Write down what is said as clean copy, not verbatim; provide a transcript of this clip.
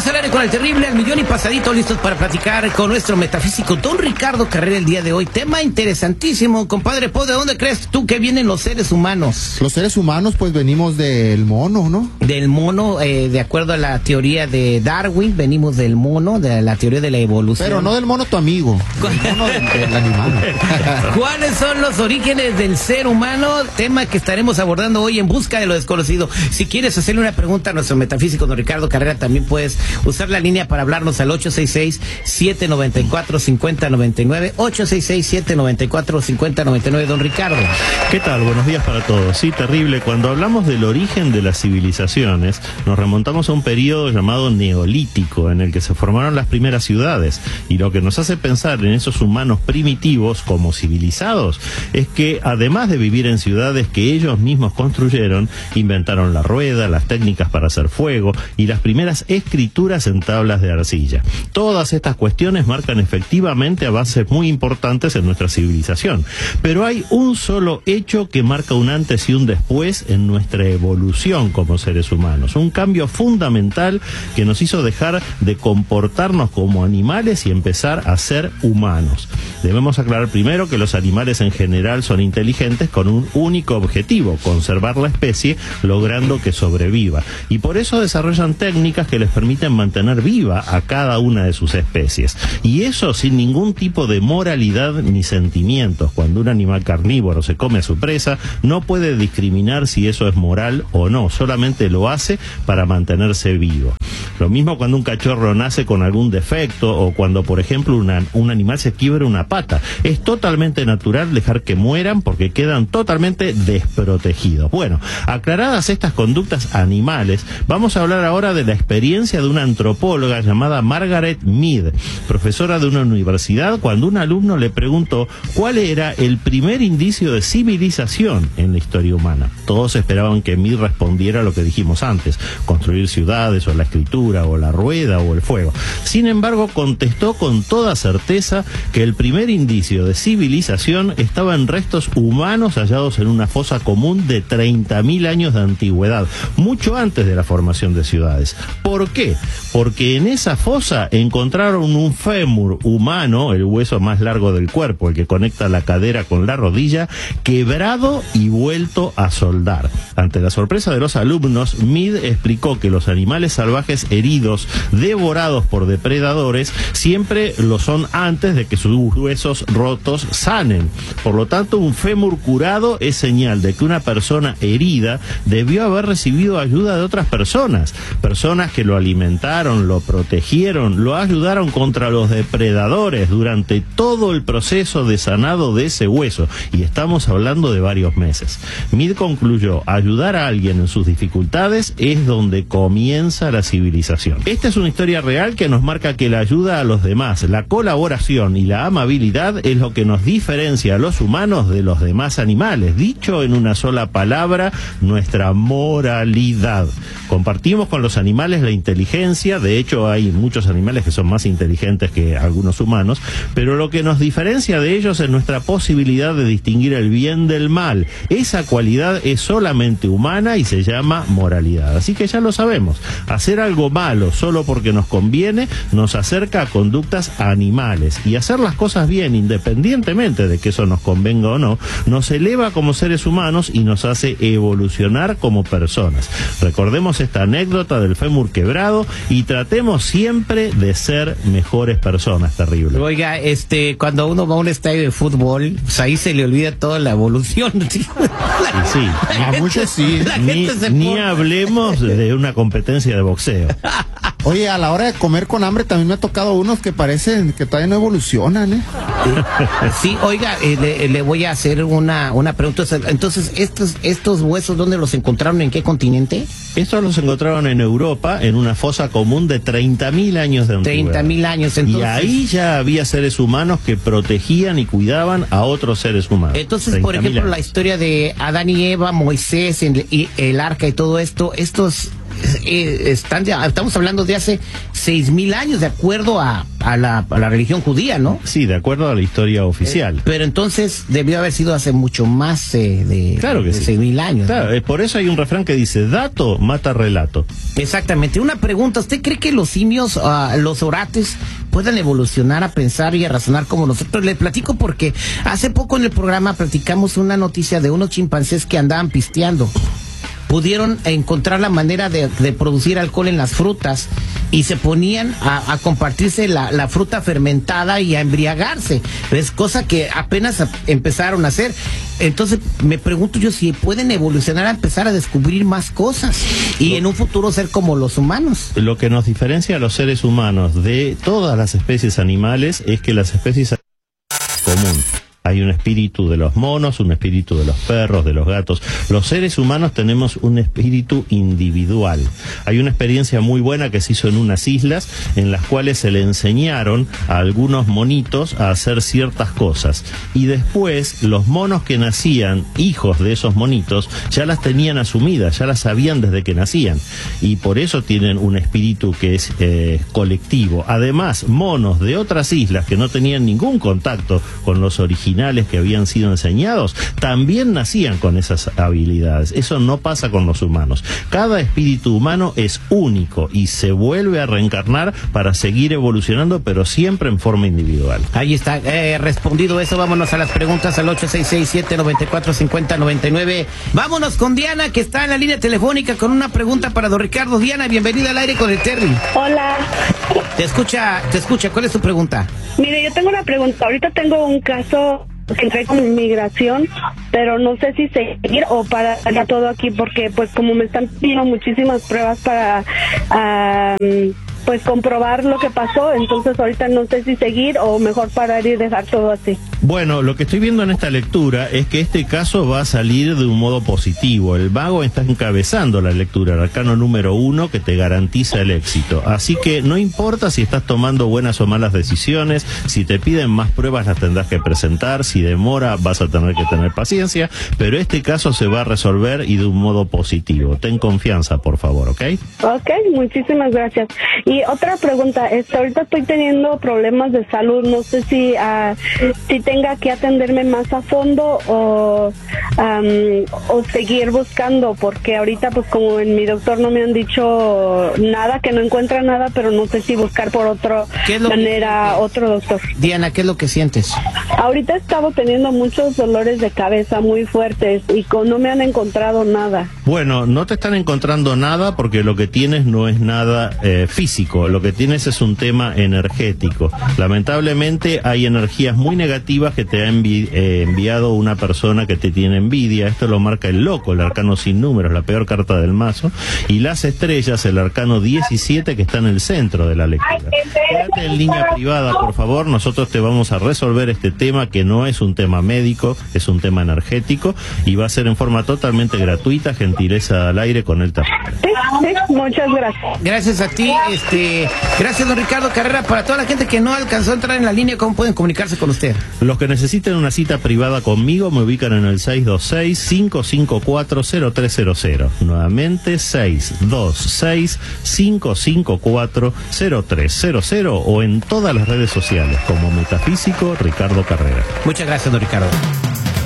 Estás al aire con el terrible al millón y pasadito, listos para platicar con nuestro metafísico don Ricardo Carrera el día de hoy. Tema interesantísimo, compadre. ¿De dónde crees tú que vienen los seres humanos? Los seres humanos pues venimos del mono, ¿no? Del mono, de acuerdo a la teoría de Darwin, venimos del mono, de la teoría de la evolución. Pero no del mono tu amigo, del mono del animal. ¿Cuáles son los orígenes del ser humano? Tema que estaremos abordando hoy en Busca de lo Desconocido. Si quieres hacerle una pregunta a nuestro metafísico don Ricardo Carrera, también puedes usar la línea para hablarnos al 866-794-5099, 866-794-5099, don Ricardo. ¿Qué tal? Buenos días para todos. Sí, terrible. Cuando hablamos del origen de las civilizaciones, nos remontamos a un periodo llamado Neolítico, en el que se formaron las primeras ciudades. Y lo que nos hace pensar en esos humanos primitivos como civilizados es que, además de vivir en ciudades que ellos mismos construyeron, inventaron la rueda, las técnicas para hacer fuego y las primeras escrituras en tablas de arcilla. Todas estas cuestiones marcan efectivamente avances muy importantes en nuestra civilización. Pero hay un solo hecho que marca un antes y un después en nuestra evolución como seres humanos. Un cambio fundamental que nos hizo dejar de comportarnos como animales y empezar a ser humanos. Debemos aclarar primero que los animales en general son inteligentes con un único objetivo: conservar la especie, logrando que sobreviva. Y por eso desarrollan técnicas que les permiten mantener viva a cada una de sus especies. Y eso sin ningún tipo de moralidad ni sentimientos. Cuando un animal carnívoro se come a su presa, no puede discriminar si eso es moral o no, solamente lo hace para mantenerse vivo. Lo mismo cuando un cachorro nace con algún defecto o cuando, por ejemplo, un animal se quiebra una pata. Es totalmente natural dejar que mueran porque quedan totalmente desprotegidos. Bueno, aclaradas estas conductas animales, vamos a hablar ahora de la experiencia de una antropóloga llamada Margaret Mead, profesora de una universidad, cuando un alumno le preguntó cuál era el primer indicio de civilización en la historia humana. Todos esperaban que Mead respondiera lo que dijimos antes: construir ciudades, o la escritura, o la rueda, o el fuego. Sin embargo, contestó con toda certeza que el primer indicio de civilización estaba en restos humanos hallados en una fosa común de 30.000 años de antigüedad, mucho antes de la formación de ciudades. ¿Por qué? Porque en esa fosa encontraron un fémur humano, el hueso más largo del cuerpo, el que conecta la cadera con la rodilla, quebrado y vuelto a soldar. Ante la sorpresa de los alumnos, Mead explicó que los animales salvajes heridos, devorados por depredadores, siempre lo son antes de que sus huesos rotos sanen. Por lo tanto, un fémur curado es señal de que una persona herida debió haber recibido ayuda de otras personas que lo alimentaron, lo protegieron, lo ayudaron contra los depredadores durante todo el proceso de sanado de ese hueso, y estamos hablando de varios meses. Mead concluyó: ayudar a alguien en sus dificultades es donde comienza la civilización. Esta es una historia real que nos marca que la ayuda a los demás, la colaboración y la amabilidad es lo que nos diferencia a los humanos de los demás animales. Dicho en una sola palabra, nuestra moralidad. Compartimos con los animales la inteligencia, de hecho hay muchos animales que son más inteligentes que algunos humanos, pero lo que nos diferencia de ellos es nuestra posibilidad de distinguir el bien del mal. Esa cualidad es solamente humana y se llama moralidad. Así que ya lo sabemos, hacer algo malo solo porque nos conviene nos acerca a conductas animales, y hacer las cosas bien independientemente de que eso nos convenga o no, nos eleva como seres humanos y nos hace evolucionar como personas. Recordemos esta anécdota del fémur quebrado y tratemos siempre de ser mejores personas. Terrible. Oiga, cuando uno va a un estadio de fútbol, pues ahí se le olvida toda la evolución. Sí, a muchos sí. Ni hablemos de una competencia de boxeo. Oye, a la hora de comer con hambre también me ha tocado unos que parecen que todavía no evolucionan, ¿eh? Sí, oiga, le voy a hacer una pregunta. Entonces, ¿estos huesos dónde los encontraron? ¿En qué continente? Estos los encontraron en Europa, en una fosa común de 30.000 años de antigüedad. 30.000 años, entonces. Y ahí ya había seres humanos que protegían y cuidaban a otros seres humanos. Entonces, por ejemplo, la historia de Adán y Eva, Moisés, y el arca y todo esto, estos estamos hablando de hace 6,000 años, de acuerdo a la religión judía, ¿no? Sí, de acuerdo a la historia oficial. Pero entonces debió haber sido hace mucho más Claro que de sí. 6,000 años. Claro, ¿no? por eso hay un refrán que dice, dato mata relato. Exactamente. Una pregunta, ¿usted cree que los simios, los orates, puedan evolucionar a pensar y a razonar como nosotros? Le platico porque hace poco en el programa platicamos una noticia de unos chimpancés que andaban pisteando. Pudieron encontrar la manera de producir alcohol en las frutas y se ponían a compartirse la fruta fermentada y a embriagarse. Es cosa que apenas empezaron a hacer. Entonces me pregunto yo si pueden evolucionar a empezar a descubrir más cosas y en un futuro ser como los humanos. Lo que nos diferencia a los seres humanos de todas las especies animales es que las especies común. Hay un espíritu de los monos, un espíritu de los perros, de los gatos. Los seres humanos tenemos un espíritu individual. Hay una experiencia muy buena que se hizo en unas islas en las cuales se le enseñaron a algunos monitos a hacer ciertas cosas. Y después los monos que nacían, hijos de esos monitos, ya las tenían asumidas, ya las sabían desde que nacían. Y por eso tienen un espíritu que es colectivo. Además, monos de otras islas que no tenían ningún contacto con los originales que habían sido enseñados, también nacían con esas habilidades. Eso no pasa con los humanos. Cada espíritu humano es único y se vuelve a reencarnar para seguir evolucionando, pero siempre en forma individual. Ahí está, respondido eso. Vámonos a las preguntas al 866-794-5099. Vámonos con Diana, que está en la línea telefónica con una pregunta para don Ricardo. Diana, bienvenida al aire con el Terry. Hola. Te escucha. ¿Cuál es tu pregunta? Mire, yo tengo una pregunta. Ahorita tengo un caso que entré con inmigración, pero no sé si seguir o parar todo aquí, porque pues como me están pidiendo muchísimas pruebas para pues comprobar lo que pasó, entonces ahorita no sé si seguir o mejor parar y dejar todo así. Bueno, lo que estoy viendo en esta lectura es que este caso va a salir de un modo positivo. El mago está encabezando la lectura, el arcano número 1 que te garantiza el éxito. Así que no importa si estás tomando buenas o malas decisiones, si te piden más pruebas las tendrás que presentar, si demora vas a tener que tener paciencia, pero este caso se va a resolver y de un modo positivo. Ten confianza, por favor, ¿ok? Ok, muchísimas gracias. Y otra pregunta, ahorita estoy teniendo problemas de salud, no sé si tenga que atenderme más a fondo o seguir buscando, porque ahorita pues como en mi doctor no me han dicho nada, que no encuentra nada, pero no sé si buscar por otro doctor. Diana, ¿qué es lo que sientes? Ahorita he estado teniendo muchos dolores de cabeza muy fuertes y no me han encontrado nada. Bueno, no te están encontrando nada porque lo que tienes no es nada físico, lo que tienes es un tema energético. Lamentablemente hay energías muy negativas que te ha enviado una persona que te tiene envidia. Esto lo marca el loco, el arcano sin números, la peor carta del mazo, y las estrellas, el arcano 17 que está en el centro de la lectura. Quédate en línea privada, por favor, nosotros te vamos a resolver este tema que no es un tema médico, es un tema energético y va a ser en forma totalmente gratuita, gentileza al aire con el terreno. Sí, muchas gracias. Gracias a ti, gracias don Ricardo Carrera. Para toda la gente que no alcanzó a entrar en la línea, ¿cómo pueden comunicarse con usted? Los que necesiten una cita privada conmigo me ubican en el 626-554-0300. Nuevamente 626-554-0300 o en todas las redes sociales como Metafísico Ricardo Carrera. Muchas gracias don Ricardo.